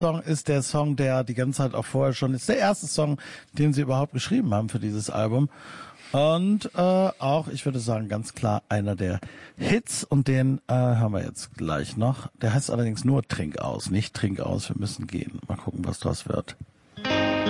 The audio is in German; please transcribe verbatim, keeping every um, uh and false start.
Song ist der Song, der die ganze Zeit auch vorher schon ist. Der erste Song, den sie überhaupt geschrieben haben für dieses Album. Und äh, auch, ich würde sagen, ganz klar einer der Hits. Und den äh, hören wir jetzt gleich noch. Der heißt allerdings nur Trink aus, nicht Trink aus, wir müssen gehen. Mal gucken, was das wird.